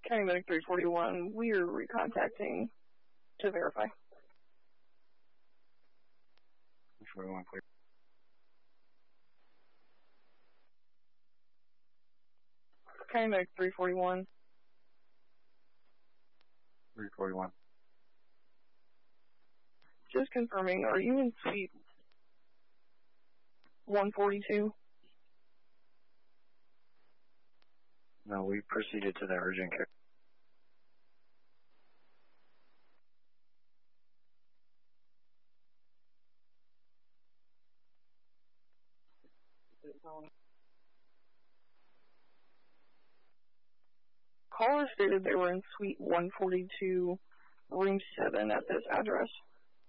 County Medic 341, we are recontacting to verify. 341, clear. County Medic 341. 341. Just confirming, are you in suite 142? No, we proceeded to the urgent care. Caller stated they were in suite 142, room 7 at this address.